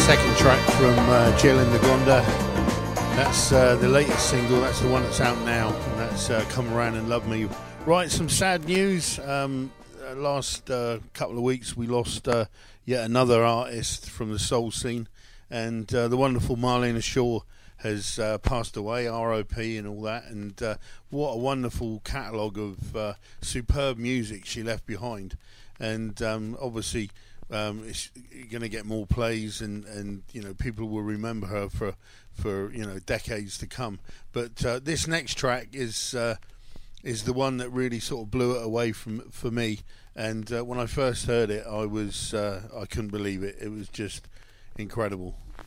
Second track from Jill and the Gonda. That's the latest single. That's the one that's out now, and that's Come Around and Love Me. Right, some sad news. Last couple of weeks we lost yet another artist from the soul scene, and the wonderful Marlena Shaw has passed away, R.O.P. and all that, and what a wonderful catalogue of superb music she left behind. And obviously it's going to get more plays, and you know, people will remember her for you know, decades to come. But this next track is the one that really sort of blew it away for me. And when I first heard it, I couldn't believe it. It was just incredible.